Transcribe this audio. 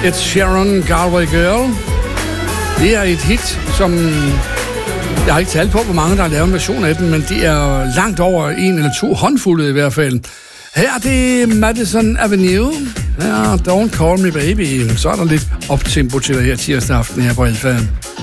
Ed Sheeran, Galway Girl. Det er et hit, som... Jeg har ikke talt på, hvor mange der har lavet en version af den, men de er langt over en eller to håndfulde i hvert fald. Her er det Madison Avenue. Ja, Don't Call Me Baby. Så er der lidt optempo til dig her tirsdag aften her på Alfa.